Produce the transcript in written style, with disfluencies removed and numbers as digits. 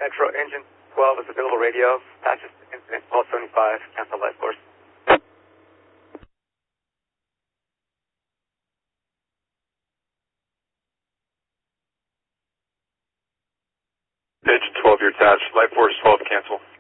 Metro Engine 12 is available radio. Patches incident 1275, cancel life course. Engine 12, you're attached. Life force 12, cancel.